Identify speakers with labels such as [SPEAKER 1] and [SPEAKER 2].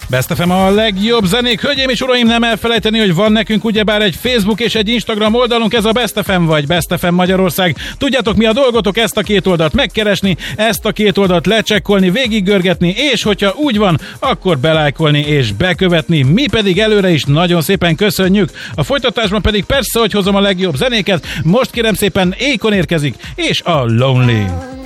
[SPEAKER 1] Best FM a legjobb zenék. Hölgyeim és uraim, nem elfelejteni, hogy van nekünk ugyebár egy Facebook és egy Instagram oldalunk, ez a Best FM vagy Best FM Magyarország. Tudjátok, mi a dolgotok, ezt a két oldalt megkeresni, ezt a két oldalt lecsekkolni, végiggörgetni, és hogyha úgy van, akkor belájkolni és bekövetni. Mi pedig előre is nagyon szépen köszönjük. A folytatásban pedig persze, hogy hozom a legjobb zenéket. Most kérem szépen Akon érkezik, és a Lonely.